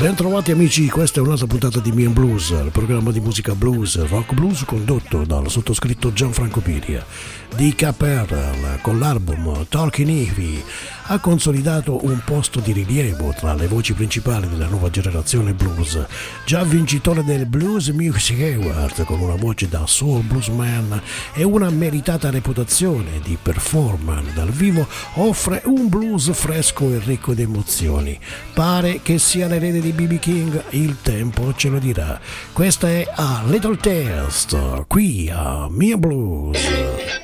Bentrovati amici, questa è un'altra puntata di Me and Blues, il programma di musica blues, rock blues condotto dal sottoscritto Gianfranco Piria. Di Caperl, con l'album Talking Heavy, ha consolidato un posto di rilievo tra le voci principali della nuova generazione blues. Già vincitore del Blues Music Award con una voce da soul bluesman e una meritata reputazione di performer dal vivo, offre un blues fresco e ricco di emozioni. Pare che sia l'erede di B.B. King, il tempo ce lo dirà. Questa è A Little Taste, qui a Mia Blues.